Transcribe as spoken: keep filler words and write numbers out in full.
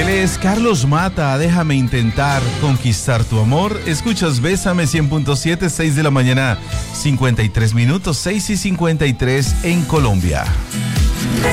Él es Carlos Mata, déjame intentar conquistar tu amor. Escuchas Bésame cien punto siete, seis de la mañana, cincuenta y tres minutos, seis y cincuenta y tres en Colombia.